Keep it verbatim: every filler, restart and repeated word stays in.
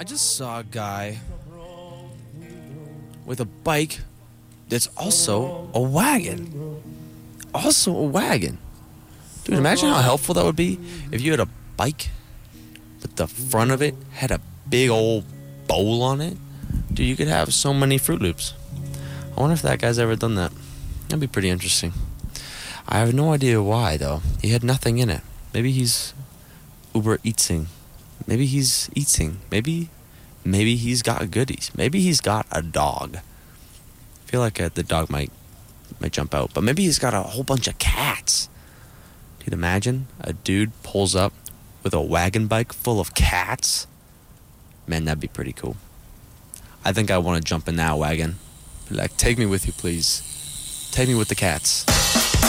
just saw a guy with a bike that's also a wagon. Also a wagon. Dude, imagine how helpful that would be if you had a bike, but the front of it had a big old bowl on it. Dude, you could have so many Fruit Loops. I wonder if that guy's ever done that. That'd be pretty interesting. I have no idea why, though. He had nothing in it. Maybe he's Uber Eatsing. Maybe he's eating. Maybe maybe he's got goodies. Maybe he's got a dog. I feel like uh, the dog might might jump out. But maybe he's got a whole bunch of cats. Dude, imagine a dude pulls up with a wagon bike full of cats. Man, that'd be pretty cool. I think I want to jump in that wagon. Be like, take me with you, please. Take me with the cats.